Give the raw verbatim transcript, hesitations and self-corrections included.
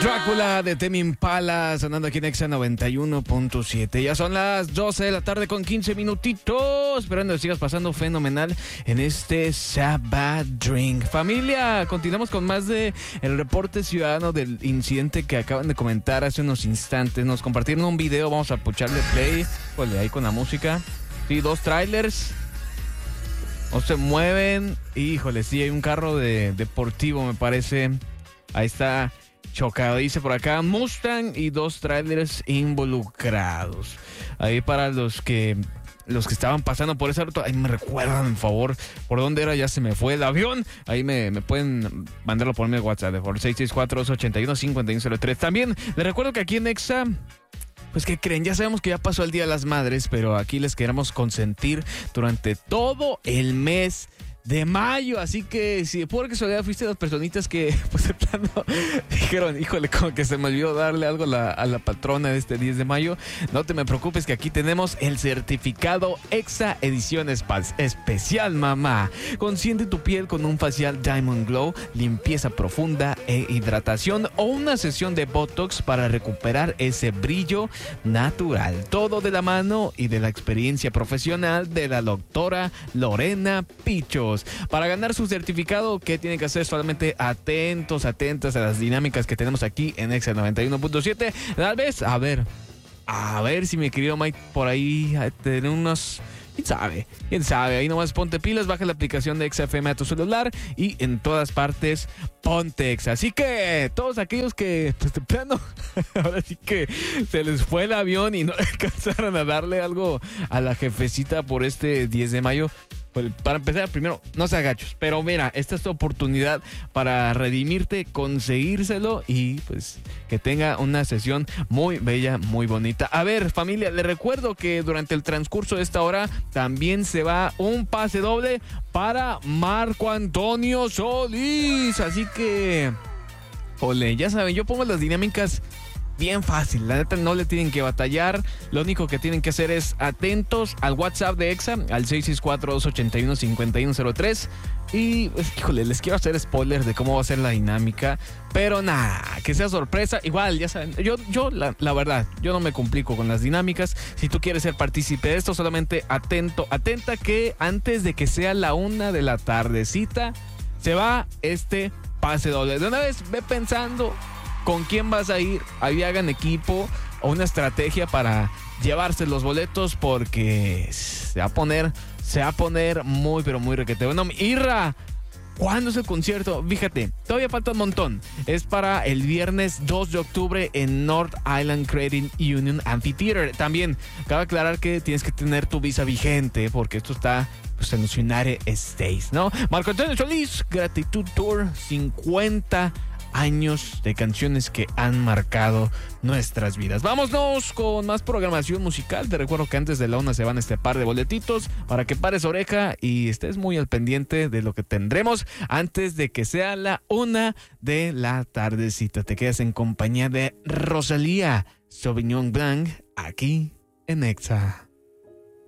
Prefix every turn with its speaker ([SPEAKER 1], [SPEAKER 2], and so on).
[SPEAKER 1] Drácula de Tame Impala sonando aquí en Exa noventa y uno punto siete. Ya son las doce de la tarde con quince minutitos. Esperando que sigas pasando fenomenal en este Sabbath Drink. Familia, continuamos con más de el reporte ciudadano del incidente que acaban de comentar hace unos instantes. Nos compartieron un video, vamos a pucharle play. Híjole, ahí con la música. Sí, dos trailers. No se mueven. Híjole, sí, hay un carro de deportivo, me parece. Ahí está. Chocado, dice por acá, Mustang y dos trailers involucrados. Ahí para los que los que estaban pasando por esa ruta, ahí me recuerdan, por favor, por dónde era, ya se me fue el avión. Ahí me, me pueden mandarlo por mi WhatsApp, por seis seis cuatro, dos ocho uno, cinco uno cero tres. También les recuerdo que aquí en Exa, pues que creen, ya sabemos que ya pasó el Día de las Madres, pero aquí les queremos consentir durante todo el mes de mayo, así que si por casualidad fuiste de las personitas que pues de plano dijeron, híjole, como que se me olvidó darle algo a la, a la patrona de este diez de mayo, no te me preocupes que aquí tenemos el certificado Exa Edición Spas Especial, mamá. Consiente tu piel con un facial Diamond Glow, limpieza profunda e hidratación o una sesión de Botox para recuperar ese brillo natural. Todo de la mano y de la experiencia profesional de la doctora Lorena Pichos. Para ganar su certificado, ¿qué tienen que hacer? Solamente atentos, atentas a las dinámicas que tenemos aquí en Exa noventa y uno punto siete. Tal vez, a ver, a ver si mi querido Mike por ahí tiene unos... ¿Quién sabe? ¿Quién sabe? Ahí nomás ponte pilas, baja la aplicación de Exa F M a tu celular y en todas partes ponte Exa. Así que todos aquellos que, pues de plano, ahora sí que se les fue el avión y no alcanzaron a darle algo a la jefecita por este diez de mayo, pues para empezar, primero, no se agachos. Pero mira, esta es tu oportunidad para redimirte, conseguírselo y pues que tenga una sesión muy bella, muy bonita. A ver, familia, les recuerdo que durante el transcurso de esta hora también se va un pase doble para Marco Antonio Solís. Así que, ole, ya saben, yo pongo las dinámicas bien fácil, la neta no le tienen que batallar. Lo único que tienen que hacer es atentos al WhatsApp de Exa, al seis seis cuatro, dos ocho uno, cinco uno cero tres. Y, pues, híjole, les quiero hacer spoilers de cómo va a ser la dinámica, pero nada, que sea sorpresa. Igual, ya saben, yo, yo la, la verdad, yo no me complico con las dinámicas. Si tú quieres ser partícipe de esto, solamente atento, atenta que antes de que sea la una de la tardecita, se va este pase doble. De una vez, ve pensando con quién vas a ir, ahí hagan equipo o una estrategia para llevarse los boletos, porque se va a poner, se va a poner muy, pero muy requete. Bueno, Irra, ¿cuándo es el concierto? Fíjate, todavía falta un montón. Es para el viernes dos de octubre en North Island Credit Union Amphitheater. También cabe aclarar que tienes que tener tu visa vigente, porque esto está pues en los United States, ¿no? Marco Antonio Solís, Gratitud Tour, cincuenta años de canciones que han marcado nuestras vidas. Vámonos con más programación musical. Te recuerdo que antes de la una se van este par de boletitos para que pares oreja y estés muy al pendiente de lo que tendremos antes de que sea la una de la tardecita. Te quedas en compañía de Rosalía, Sauvignon Blanc, aquí en Exa.